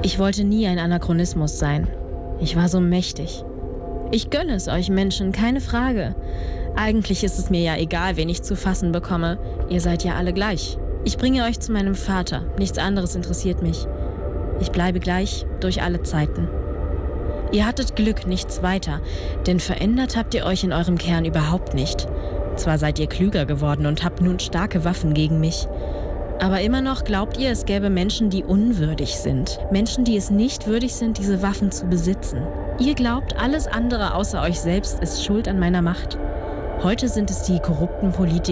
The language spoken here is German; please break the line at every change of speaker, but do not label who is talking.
Ich wollte nie ein Anachronismus sein. Ich war so mächtig. Ich gönne es euch Menschen, keine Frage. Eigentlich ist es mir ja egal, wen ich zu fassen bekomme. Ihr seid ja alle gleich. Ich bringe euch zu meinem Vater. Nichts anderes interessiert mich. Ich bleibe gleich durch alle Zeiten. Ihr hattet Glück, nichts weiter, denn verändert habt ihr euch in eurem Kern überhaupt nicht. Zwar seid ihr klüger geworden und habt nun starke Waffen gegen mich, aber immer noch glaubt ihr, es gäbe Menschen, die unwürdig sind. Menschen, die es nicht würdig sind, diese Waffen zu besitzen. Ihr glaubt, alles andere außer euch selbst ist schuld an meiner Macht. Heute sind es die korrupten Politiker,